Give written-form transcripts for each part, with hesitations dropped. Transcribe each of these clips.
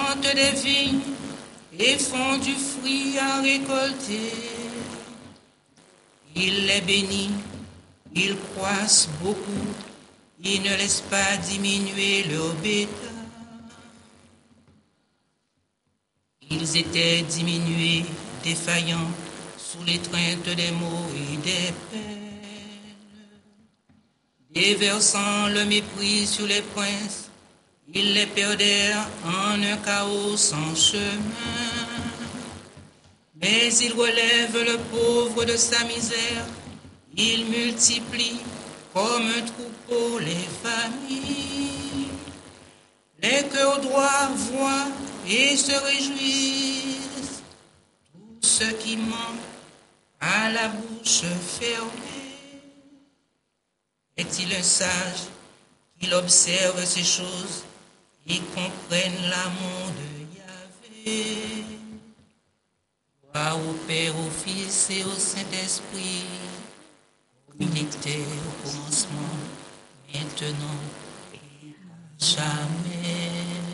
plantent des vignes et font du fruit à récolter. Il les bénit, ils croissent beaucoup, ils ne laissent pas diminuer leur bétail. Ils étaient diminués, défaillants, sous l'étreinte des maux et des peines. Déversant le mépris sur les princes, ils les perdèrent en un chaos sans chemin. Mais il relève le pauvre de sa misère, il multiplie comme un troupeau les familles. Les cœurs droits voient et se réjouissent, tous ceux qui mentent à la bouche fermée. Est-il un sage qu'il observe ces choses et comprenne l'amour de Yahvé? Gloire au Père, au Fils et au Saint-Esprit, comme il était au commencement, maintenant et à jamais.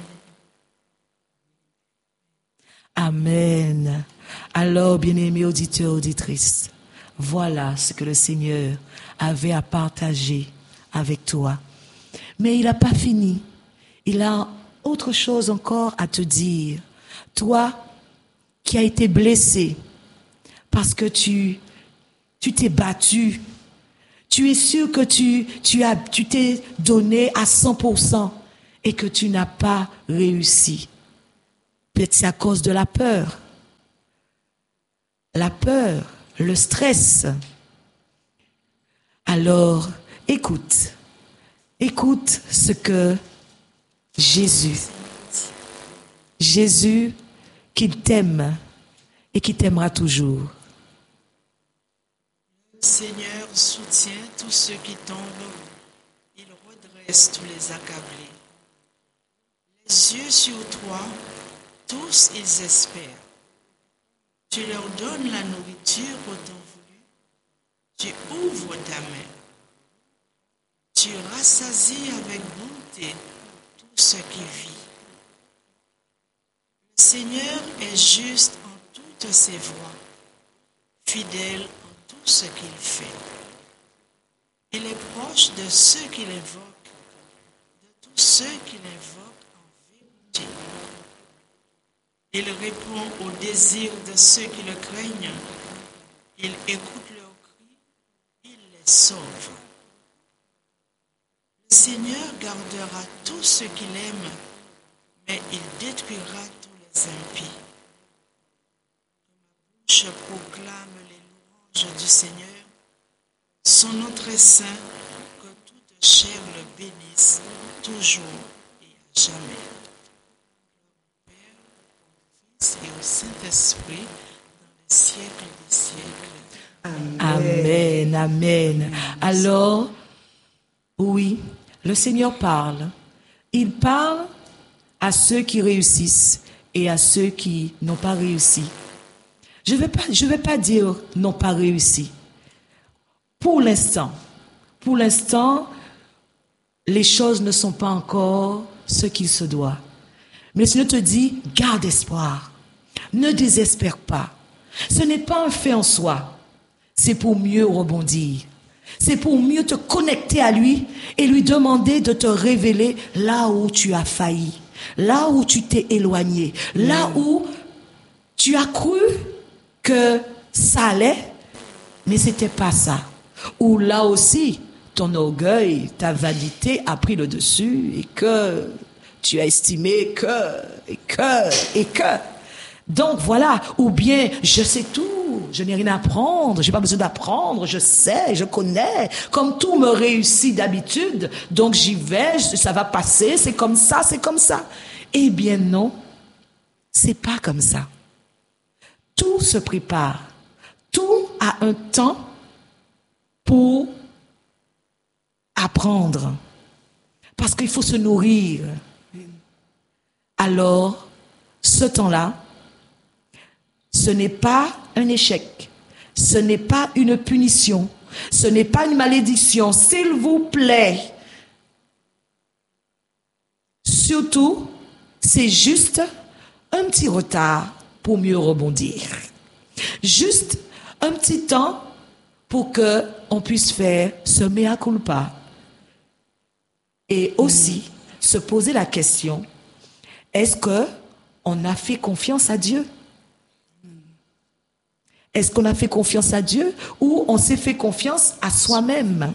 Amen. Alors, bien-aimés auditeurs, auditrices, voilà ce que le Seigneur avait à partager avec toi. Mais il n'a pas fini. Il a autre chose encore à te dire. Toi qui as été blessé parce que tu t'es battu, tu es sûr que tu t'es donné à 100% et que tu n'as pas réussi. Peut-être c'est à cause de la peur. La peur, le stress. Alors, écoute ce que Jésus qu'il t'aime et qui t'aimera toujours. Le Seigneur soutient tous ceux qui tombent, il redresse tous les accablés. Les yeux sur toi, tous ils espèrent. Tu leur donnes la nourriture au temps voulu. Tu ouvres ta main. Tu rassasies avec bonté tout ce qui vit. Le Seigneur est juste en toutes ses voies, fidèle en tout ce qu'il fait. Il est proche de ceux qui l'invoquent, de tous ceux qui l'invoquent en vérité. Il répond aux désirs de ceux qui le craignent. Il écoute leurs cris, il les sauve. Le Seigneur gardera tous ceux qu'il aime, mais il détruira tous les impies. Que ma bouche proclame les louanges du Seigneur. Son nom très saint, que toute chair le bénisse, toujours et à jamais. Et au Saint-Esprit, dans les siècles des siècles. Amen, amen. Alors, oui, le Seigneur parle. Il parle à ceux qui réussissent et à ceux qui n'ont pas réussi. Je vais pas dire n'ont pas réussi. Pour l'instant, les choses ne sont pas encore ce qu'il se doit. Mais le Seigneur te dit, garde espoir. Ne désespère pas. Ce n'est pas un fait en soi. C'est pour mieux rebondir. C'est pour mieux te connecter à lui et lui demander de te révéler là où tu as failli, là où tu t'es éloigné, là où tu as cru que ça allait, mais c'était pas ça. Ou là aussi, ton orgueil, ta vanité a pris le dessus et que tu as estimé que. Donc voilà, ou bien je sais tout, je n'ai rien à apprendre, j'ai pas besoin d'apprendre, je sais, je connais, comme tout me réussit d'habitude, donc j'y vais, ça va passer, c'est comme ça. Eh bien non, c'est pas comme ça. Tout se prépare, tout a un temps pour apprendre, parce qu'il faut se nourrir. Alors, ce temps-là, ce n'est pas un échec, ce n'est pas une punition, ce n'est pas une malédiction, s'il vous plaît. Surtout, c'est juste un petit retard pour mieux rebondir. Juste un petit temps pour que on puisse faire ce mea culpa. Et aussi se poser la question, est-ce que on a fait confiance à Dieu? Est-ce qu'on a fait confiance à Dieu ou on s'est fait confiance à soi-même?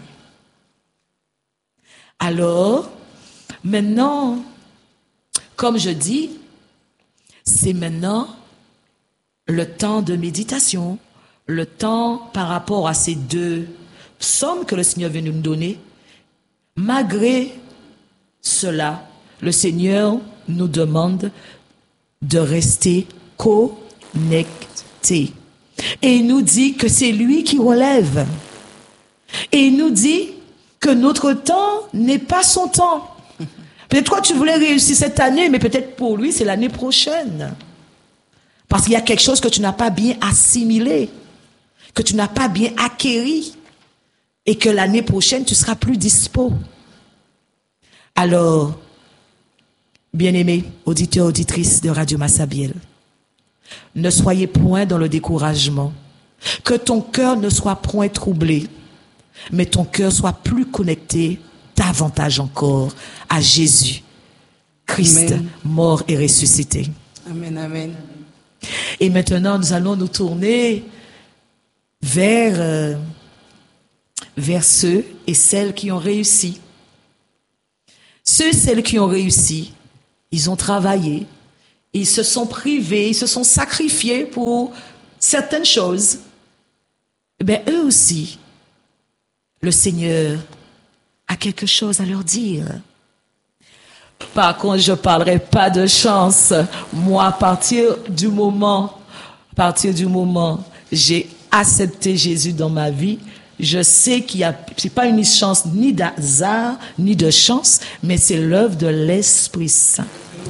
Alors, maintenant, comme je dis, c'est maintenant le temps de méditation, le temps par rapport à ces deux psaumes que le Seigneur vient de nous donner. Malgré cela, le Seigneur nous demande de rester connectés. Et il nous dit que c'est lui qui relève. Et il nous dit que notre temps n'est pas son temps. Peut-être toi, tu voulais réussir cette année, mais peut-être pour lui, c'est l'année prochaine. Parce qu'il y a quelque chose que tu n'as pas bien assimilé, que tu n'as pas bien acquéri, et que l'année prochaine, tu seras plus dispo. Alors, bien-aimés, auditeurs, auditrices de Radio Massabielle, ne soyez point dans le découragement. Que ton cœur ne soit point troublé, mais ton cœur soit plus connecté davantage encore à Jésus, Christ, amen, mort et ressuscité. Amen, amen. Et maintenant, nous allons nous tourner vers ceux et celles qui ont réussi. Ceux et celles qui ont réussi, ils ont travaillé, ils se sont privés, ils se sont sacrifiés pour certaines choses. Ben, eux aussi, le Seigneur a quelque chose à leur dire. Par contre, je ne parlerai pas de chance. Moi, à partir du moment, j'ai accepté Jésus dans ma vie, je sais c'est pas une chance ni d'hasard, ni de chance, mais c'est l'œuvre de l'Esprit Saint.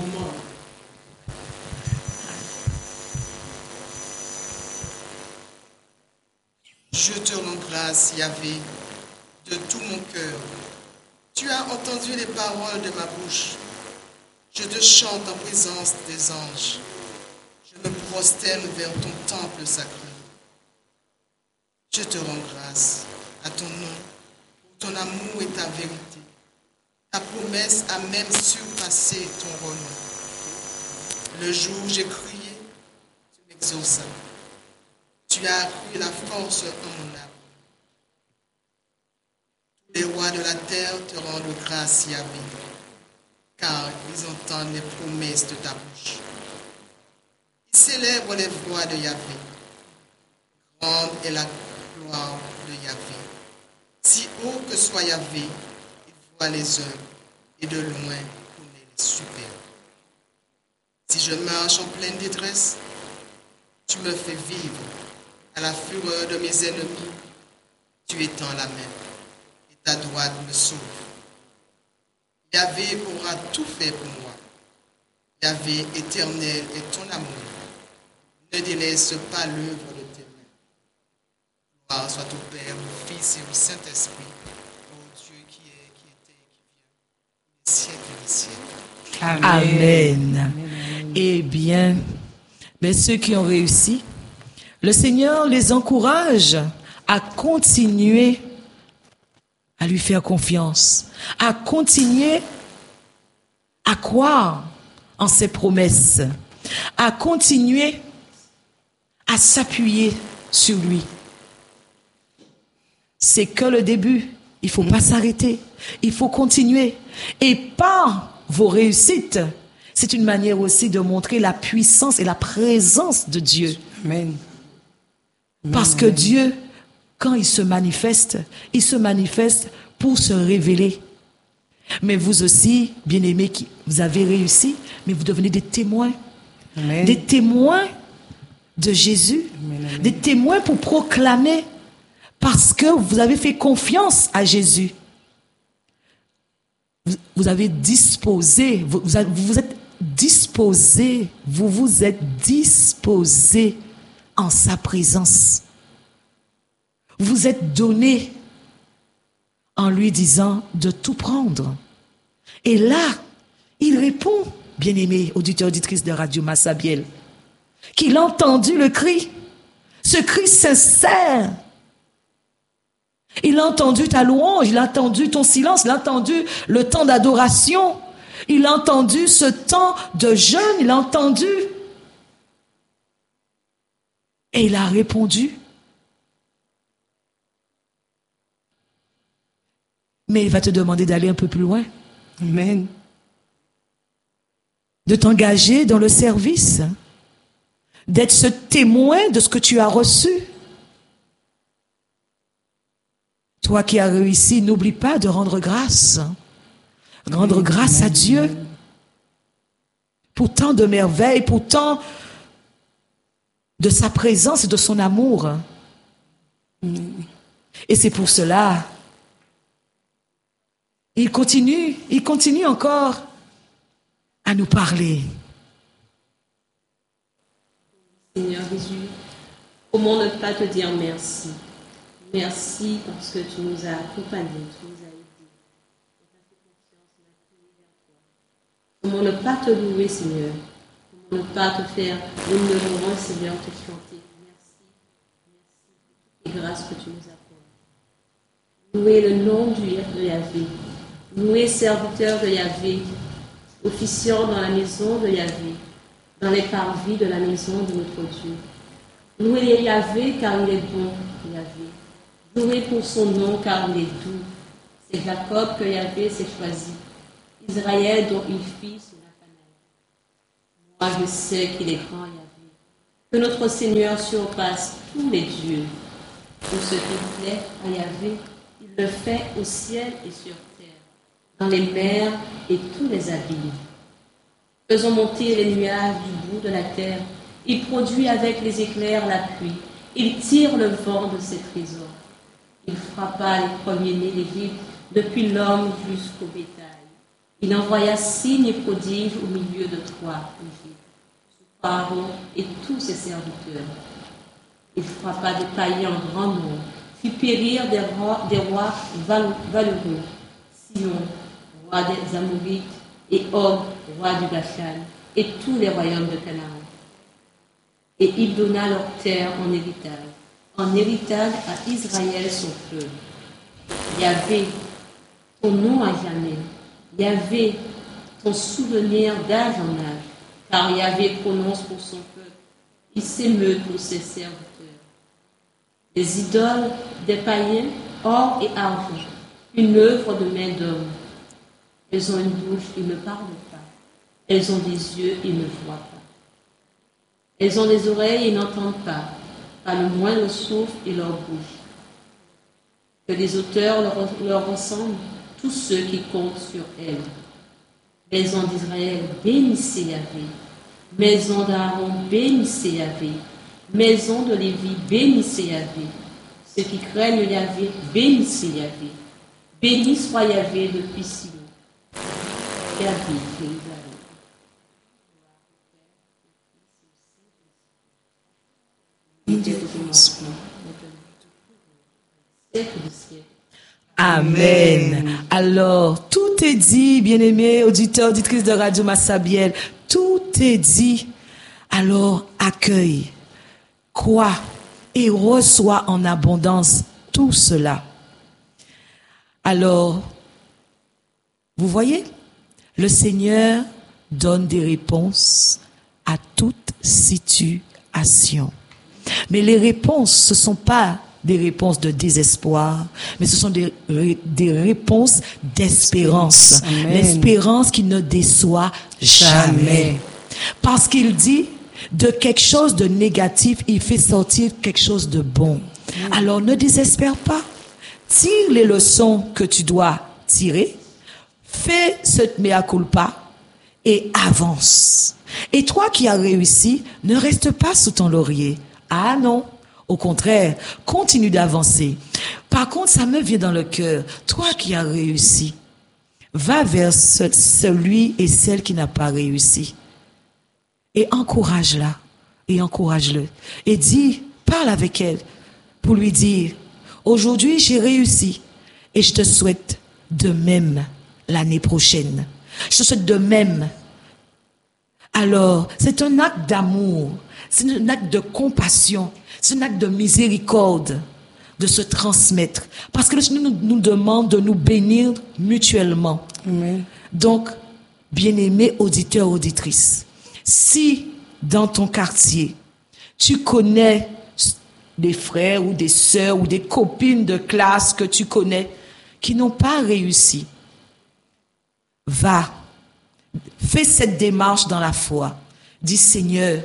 Je te rends grâce, Yahvé, de tout mon cœur. Tu as entendu les paroles de ma bouche. Je te chante en présence des anges. Je me prosterne vers ton temple sacré. Je te rends grâce à ton nom, pour ton amour et ta vérité. Ta promesse a même surpassé ton renom. Le jour où j'ai crié, tu m'exauças. Tu as accru la force en mon âme. Tous les rois de la terre te rendent grâce, Yahvé, car ils entendent les promesses de ta bouche. Ils célèbrent les voix de Yahvé. Grande est la gloire de Yahvé. Si haut que soit Yahvé, il voit les œuvres et de loin connaît les superbes. Si je marche en pleine détresse, tu me fais vivre. À la fureur de mes ennemis, tu étends la main et ta droite me sauve. Yahvé aura tout fait pour moi. Yahvé éternel est ton amour. Ne délaisse pas l'œuvre de tes mains. Gloire soit au Père, au Fils et au Saint-Esprit, au Dieu qui est, qui était, qui vient, les siècles et les siècles. Amen. Amen. Eh bien, ceux qui ont réussi, le Seigneur les encourage à continuer à lui faire confiance, à continuer à croire en ses promesses, à continuer à s'appuyer sur lui. C'est que le début. Il ne faut pas s'arrêter. Il faut continuer. Et par vos réussites, c'est une manière aussi de montrer la puissance et la présence de Dieu. Amen. Parce que Dieu, quand il se manifeste pour se révéler. Mais vous aussi, bien-aimés, vous avez réussi, mais vous devenez des témoins. Amen. Des témoins de Jésus. Amen. Des témoins pour proclamer. Parce que vous avez fait confiance à Jésus. Vous avez disposé, vous vous êtes disposé en sa présence. Vous êtes donné en lui disant de tout prendre. Et là, il répond bien-aimé, auditeur, auditrice de Radio Massabielle, qu'il a entendu le cri, ce cri sincère. Il a entendu ta louange, il a entendu ton silence, il a entendu le temps d'adoration, il a entendu ce temps de jeûne, il a entendu. Et il a répondu. Mais il va te demander d'aller un peu plus loin. Amen. De t'engager dans le service, d'être ce témoin de ce que tu as reçu. Toi qui as réussi, n'oublie pas de rendre grâce. Rendre grâce à Dieu pour tant de merveilles, pour tant de sa présence et de son amour. Et c'est pour cela, il continue encore à nous parler. Seigneur Jésus, comment ne pas te dire merci? Merci parce que tu nous as accompagnés, tu nous as aidés. Comment ne pas te louer, Seigneur? Comment ne pas te faire l'honneur, Seigneur, te chanter? Merci pour toutes les grâces que tu nous accordes. Louer le nom de Yahvé. Louer serviteur de Yahvé, officiant dans la maison de Yahvé, dans les parvis de la maison de notre Dieu. Louer Yahvé car il est bon, Yahvé. Louer pour son nom car il est doux. C'est Jacob que Yahvé s'est choisi, Israël dont il fit son apanage. Moi je sais qu'il est grand, Yahvé, que notre Seigneur surpasse tous les dieux. Tout ce qui plaît à Yahvé, il le fait au ciel et sur terre, dans les mers et tous les abîmes. Faisons monter les nuages du bout de la terre. Il produit avec les éclairs la pluie. Il tire le vent de ses trésors. Il frappa les premiers-nés d'Égypte, depuis l'homme jusqu'au bétail. Il envoya signes et prodiges au milieu de toi, Égypte, sous Pharaon et tous ses serviteurs. Il frappa des païens en grand nombre, fit périr des rois valeureux, Sion, roi des Amorites, et Og, roi du Bashan, et tous les royaumes de Canaan. Et il donna leur terre en héritage à Israël son peuple. Yahvé, ton nom à jamais. Yahvé, ton souvenir d'âge en âge. Car Yahvé prononce pour son peuple. Il s'émeut pour ses serviteurs. Les idoles des païens, or et argent, une œuvre de main d'homme. Elles ont une bouche, ils ne parlent pas. Elles ont des yeux, ils ne voient pas. Elles ont des oreilles, ils n'entendent pas. Pas le moindre souffle et leur bouche. Que les auteurs leur ressemblent, tous ceux qui comptent sur elles. Maison d'Israël, bénissez Yahvé. Maison d'Aaron, bénissez Yahvé. Maison de Lévi, bénissez Yahvé. Ceux qui craignent Yahvé, bénissez Yahvé. Béni soit Yahvé depuis si longtemps. Yahvé, Jérusalem. Amen. Alors, tout est dit, bien-aimés, auditeurs, auditrices de Radio Massabielle. Tout est dit. Alors, accueille, crois et reçois en abondance tout cela. Alors, vous voyez, le Seigneur donne des réponses à toute situation. Mais les réponses, ce ne sont pas des réponses de désespoir, mais ce sont des réponses d'espérance. Amen. L'espérance qui ne déçoit jamais. Parce qu'il dit, de quelque chose de négatif, il fait sortir quelque chose de bon. Alors ne désespère pas. Tire les leçons que tu dois tirer. Fais ce mea culpa et avance. Et toi qui as réussi, ne reste pas sous ton laurier. Ah non, au contraire, continue d'avancer. Par contre, ça me vient dans le cœur. Toi qui as réussi, va vers celui et celle qui n'a pas réussi. Et encourage-la, et encourage-le. Et dis, parle avec elle pour lui dire, aujourd'hui j'ai réussi et je te souhaite de même l'année prochaine. Je te souhaite de même Alors, c'est un acte d'amour, c'est un acte de compassion, c'est un acte de miséricorde de se transmettre. Parce que le Seigneur nous demande de nous bénir mutuellement. Amen. Donc, bien-aimés auditeurs, auditrices, si dans ton quartier, tu connais des frères ou des sœurs ou des copines de classe que tu connais qui n'ont pas réussi, va, fais cette démarche dans la foi. Dis, Seigneur,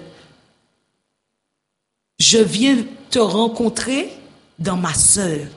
je viens te rencontrer dans ma sœur.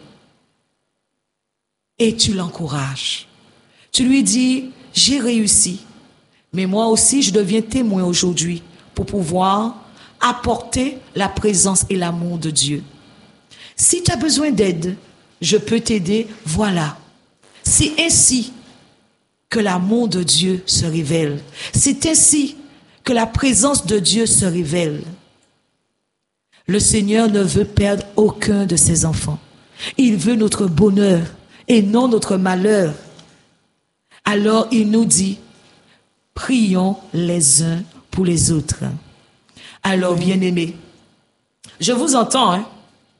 Et tu l'encourages. Tu lui dis, j'ai réussi, mais moi aussi je deviens témoin aujourd'hui pour pouvoir apporter la présence et l'amour de Dieu. Si tu as besoin d'aide, je peux t'aider, voilà. C'est ainsi que l'amour de Dieu se révèle. C'est ainsi que la présence de Dieu se révèle. Le Seigneur ne veut perdre aucun de ses enfants. Il veut notre bonheur et non notre malheur. Alors il nous dit, prions les uns pour les autres. Alors, bien-aimés, je vous entends, hein?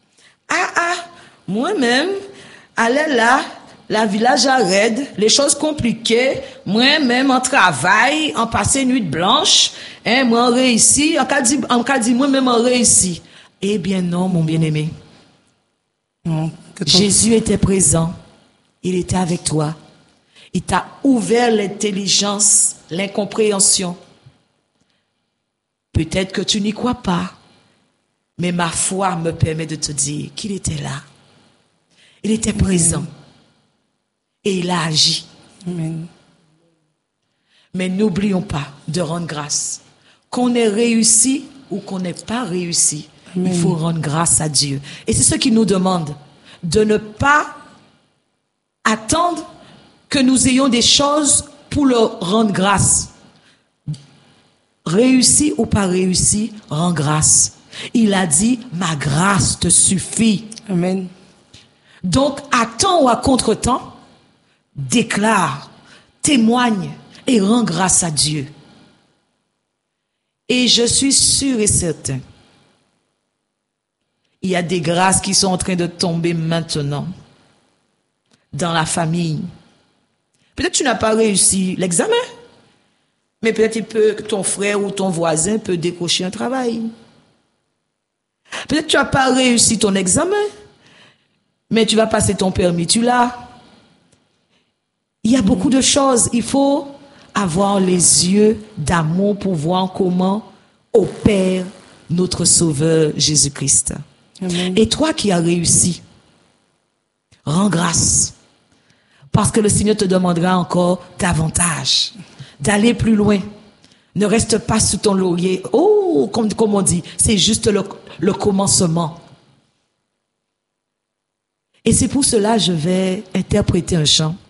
Moi-même, aller là, la village arrête, les choses compliquées, moi-même en travail, en passé nuit blanche, hein, moi en réussi, en cas dit moi-même en réussi. Eh bien non, mon bien-aimé. Non, Jésus était présent. Il était avec toi. Il t'a ouvert l'intelligence, l'incompréhension. Peut-être que tu n'y crois pas, mais ma foi me permet de te dire qu'il était là. Il était présent. Et il a agi. Amen. Mais n'oublions pas de rendre grâce. Qu'on ait réussi ou qu'on n'ait pas réussi, Amen. il faut rendre grâce à Dieu. Et c'est ce qu'il nous demande, de ne pas attendre que nous ayons des choses pour leur rendre grâce. Réussi ou pas réussi, rends grâce. Il a dit, ma grâce te suffit. Amen. Donc, à temps ou à contre-temps, déclare, témoigne et rends grâce à Dieu. Et je suis sûr et certain, il y a des grâces qui sont en train de tomber maintenant dans la famille. Peut-être que tu n'as pas réussi l'examen, mais peut-être que ton frère ou ton voisin peut décrocher un travail. Peut-être que tu n'as pas réussi ton examen, mais tu vas passer ton permis, tu l'as. Il y a beaucoup de choses. Il faut avoir les yeux d'amour pour voir comment opère notre Sauveur Jésus-Christ. Amen. Et toi qui as réussi, rends grâce. Parce que le Seigneur te demandera encore davantage, d'aller plus loin. Ne reste pas sous ton laurier. Oh, comme on dit, c'est juste le commencement. Et c'est pour cela que je vais interpréter un chant.